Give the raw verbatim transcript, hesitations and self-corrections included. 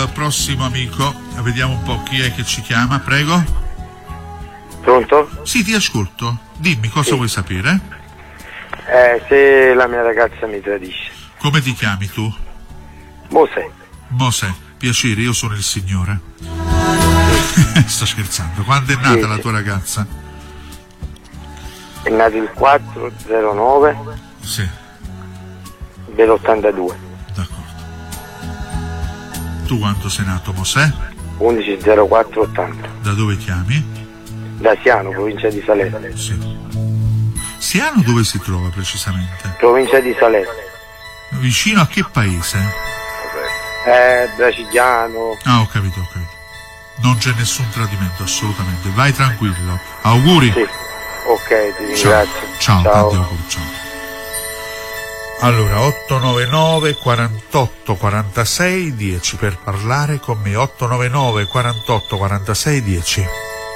il prossimo amico, vediamo un po' chi è che ci chiama, prego. Pronto? Sì, ti ascolto. Dimmi cosa Sì. vuoi sapere? Eh, se la mia ragazza mi tradisce. Come ti chiami tu? Mosè. Mosè, piacere, io sono il Signore. Sto scherzando. Quando è nata Sì, la sì. tua ragazza? È nato il quattro zero nove Sì, dell'ottantadue. d'accordo. Tu quando sei nato, Mosè? undici zero quattro ottanta. Da dove chiami? Da Siano, provincia di Salerno. Sì. Siano dove si trova precisamente? Provincia di Salerno. Vicino a che paese? Eh, Bracigliano. Ah, ho capito, ho capito. Non c'è nessun tradimento, assolutamente. Vai tranquillo. Auguri. Sì. Ok, ti Ciao, ringrazio. ciao, Ciao. tanti auguri, ciao. Allora, otto nove nove quarantotto quarantasei dieci per parlare con me. otto nove nove quarantotto quarantasei dieci.